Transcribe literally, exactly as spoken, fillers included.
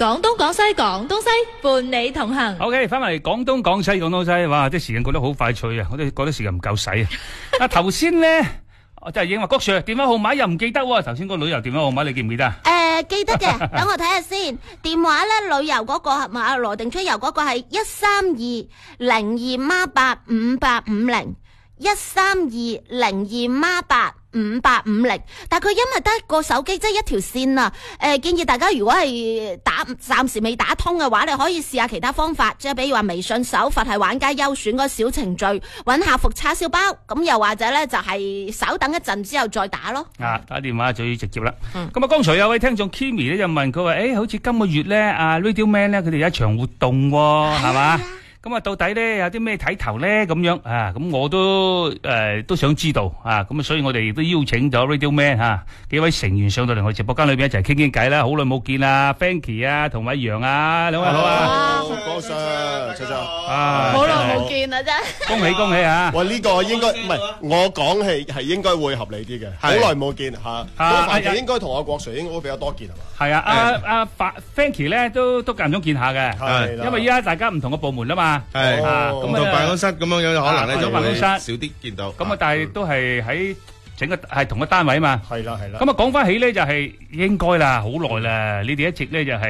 廣東廣西廣東西伴你同行。 OK， 翻嚟廣東廣西廣東西，哇！啲時間過得好快脆啊，我都覺得時間唔夠使啊。啊，頭先咧，我就係影話郭 Sir 電話號碼又唔記得喎。頭先個旅遊電話號碼你記唔記得啊？ 誒，記得嘅，等我睇下先。電話咧，旅遊嗰個係嘛？羅定出遊嗰個係一三二零二孖八五八五零，一三二零二孖八五八五零，但係佢因為得個手機即係一條線啊，誒、呃、建議大家如果係打暫時未打通嘅話，你可以試下其他方法，即係比如話微信搜佛係玩家優選嗰個小程序，揾客服叉燒包，咁又或者咧就係、是、稍等一陣之後再打咯。 啊，打電話最直接啦。咁啊、 嗯， 剛才有位聽眾 Kimi 咧就問佢話，誒、欸，好似今個月咧，啊 Radio Man 咧佢哋有一場活動喎，係嘛？咁啊，到底咧有啲咩睇頭咧？咁樣啊，咁我都誒、呃、都想知道啊，咁啊，所以我哋亦都邀請咗 Radio Man 吓、啊、幾位成員上到嚟我直播間裏邊一齊傾傾偈啦。好耐冇見啦 ，Fanky 啊，同埋楊啊，兩位好啊， 郭 Sir，卓卓啊， 好耐冇見啦，真恭喜恭喜啊！ 喂，呢個應該唔係我講係係應該會合理啲嘅，好耐冇見嚇。咁范奇應該同阿郭 Sir 應該會比較多見係嘛？ 係啊，阿阿 Fanky 咧都都間中見下嘅， 係因為依家大家唔同嘅部門啊嘛。 係啊， 唔同辦公室咁樣樣，可能咧就辦公室少啲見到。 咁啊，但係都係喺整個係同個單位嘛。 係啦係啦。 咁啊，講翻起咧就係應該啦，好耐啦，你哋一直咧就係。